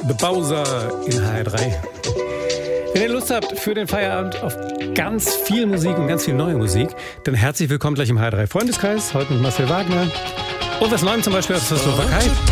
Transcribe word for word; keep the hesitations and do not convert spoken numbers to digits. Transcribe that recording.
The Bowser in H R drei. Wenn ihr Lust habt für den Feierabend auf ganz viel Musik und ganz viel neue Musik, dann herzlich willkommen gleich im H R drei Freundeskreis. Heute mit Marcel Wagner. Und was Neuem zum Beispiel aus der Slowakei.